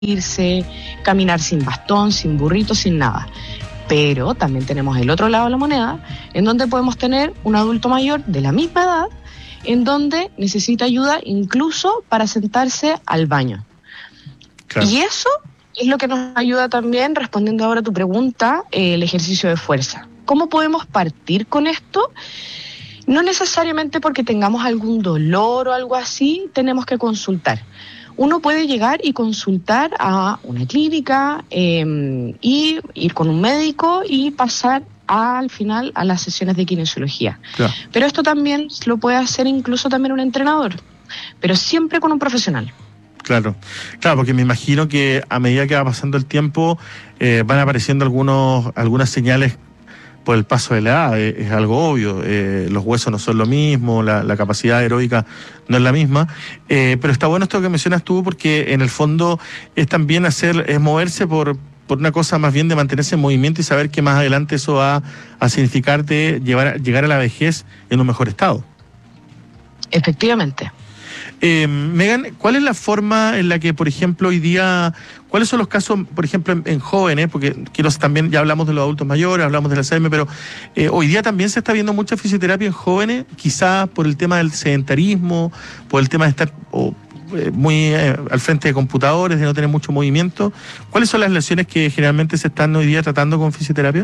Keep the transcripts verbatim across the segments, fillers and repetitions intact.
irse, caminar sin bastón, sin burrito, sin nada. Pero también tenemos el otro lado de la moneda, en donde podemos tener un adulto mayor de la misma edad, en donde necesita ayuda incluso para sentarse al baño. Claro. Y eso es lo que nos ayuda también, respondiendo ahora a tu pregunta, eh, el ejercicio de fuerza. ¿Cómo podemos partir con esto? No necesariamente porque tengamos algún dolor o algo así, tenemos que consultar. Uno puede llegar y consultar a una clínica eh, y ir con un médico y pasar a, al final a las sesiones de kinesiología. Claro. Pero esto también lo puede hacer incluso también un entrenador, pero siempre con un profesional. Claro, claro, porque me imagino que a medida que va pasando el tiempo eh, van apareciendo algunos algunas señales por el paso de la edad, es, es algo obvio, eh, los huesos no son lo mismo, la, la capacidad aeróbica no es la misma, eh, pero está bueno esto que mencionas tú, porque en el fondo es también hacer, es moverse por, por una cosa más bien de mantenerse en movimiento y saber que más adelante eso va a significar de llevar, llegar a la vejez en un mejor estado. Efectivamente. Eh, Megan, ¿cuál es la forma en la que, por ejemplo, hoy día, cuáles son los casos, por ejemplo, en, en jóvenes, porque quiero también, ya hablamos de los adultos mayores, hablamos del Alzheimer, pero eh, hoy día también se está viendo mucha fisioterapia en jóvenes, quizás por el tema del sedentarismo, por el tema de estar oh, eh, muy eh, al frente de computadores, de no tener mucho movimiento. ¿Cuáles son las lesiones que generalmente se están hoy día tratando con fisioterapia?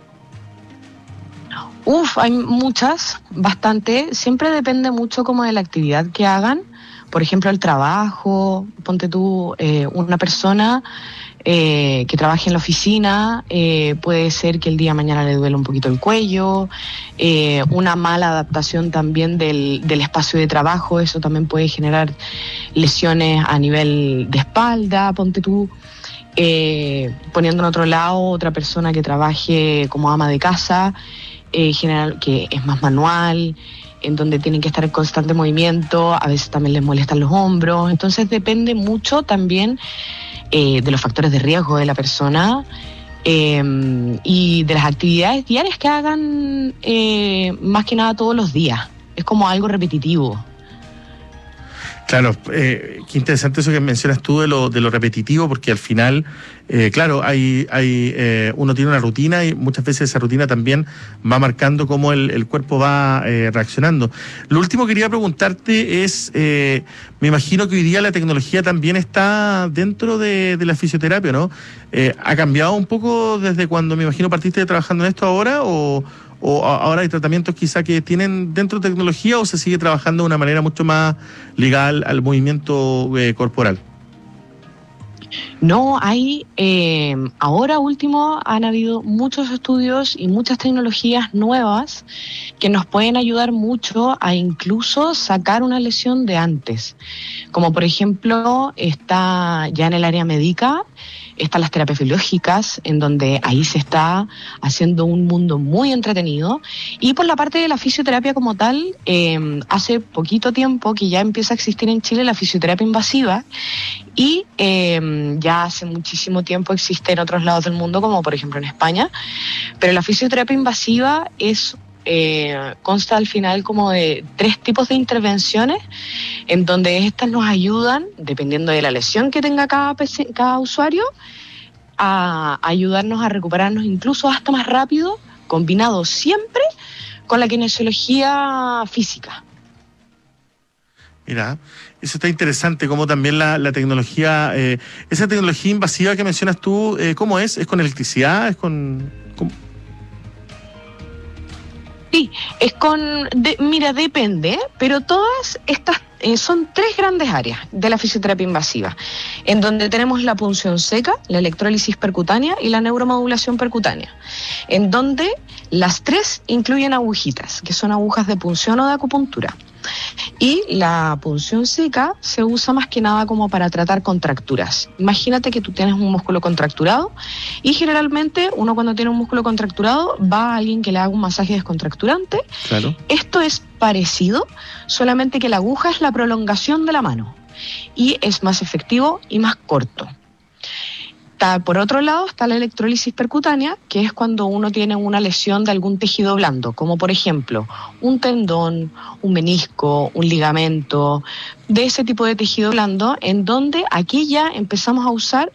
Uf, hay muchas, bastante. Siempre depende mucho como de la actividad que hagan. Por ejemplo, el trabajo, ponte tú, eh, una persona eh, que trabaje en la oficina, eh, puede ser que el día de mañana le duele un poquito el cuello, eh, una mala adaptación también del, del espacio de trabajo, eso también puede generar lesiones a nivel de espalda, ponte tú. Eh, poniendo en otro lado, otra persona que trabaje como ama de casa, eh, general, que es más manual, en donde tienen que estar en constante movimiento, a veces también les molestan los hombros, entonces depende mucho también eh, de los factores de riesgo de la persona eh, y de las actividades diarias que hagan eh, más que nada todos los días, es como algo repetitivo. Claro, eh, qué interesante eso que mencionas tú de lo, de lo repetitivo, porque al final, eh, claro, hay, hay eh, uno tiene una rutina y muchas veces esa rutina también va marcando cómo el, el cuerpo va eh, reaccionando. Lo último que quería preguntarte es, eh, me imagino que hoy día la tecnología también está dentro de, de la fisioterapia, ¿no? Eh, ¿Ha cambiado un poco desde cuando, me imagino, partiste trabajando en esto ahora o... ¿O ahora hay tratamientos quizá que tienen dentro de tecnología o se sigue trabajando de una manera mucho más ligada al, al movimiento eh, corporal? No, hay, eh, ahora último han habido muchos estudios y muchas tecnologías nuevas que nos pueden ayudar mucho a incluso sacar una lesión de antes. Como por ejemplo, está ya en el área médica, están las terapias biológicas, en donde ahí se está haciendo un mundo muy entretenido. Y por la parte de la fisioterapia como tal, eh, hace poquito tiempo que ya empieza a existir en Chile la fisioterapia invasiva y eh, ya hace muchísimo tiempo existe en otros lados del mundo, como por ejemplo en España. Pero la fisioterapia invasiva es... Eh, consta al final como de tres tipos de intervenciones en donde estas nos ayudan, dependiendo de la lesión que tenga cada, cada usuario, a ayudarnos a recuperarnos incluso hasta más rápido, combinado siempre con la kinesiología física. Mira, eso está interesante, como también la, la tecnología, eh, esa tecnología invasiva que mencionas tú, eh, ¿cómo es? ¿Es con electricidad? ¿Es con...? con... Sí, es con, de, mira, depende, pero todas estas eh, son tres grandes áreas de la fisioterapia invasiva, en donde tenemos la punción seca, la electrólisis percutánea y la neuromodulación percutánea, en donde las tres incluyen agujitas, que son agujas de punción o de acupuntura. Y la punción seca se usa más que nada como para tratar contracturas. Imagínate que tú tienes un músculo contracturado y generalmente uno cuando tiene un músculo contracturado va a alguien que le haga un masaje descontracturante. Claro. Esto es parecido, solamente que la aguja es la prolongación de la mano y es más efectivo y más corto. Está, por otro lado, está la electrólisis percutánea, que es cuando uno tiene una lesión de algún tejido blando, como por ejemplo un tendón, un menisco, un ligamento, de ese tipo de tejido blando, en donde aquí ya empezamos a usar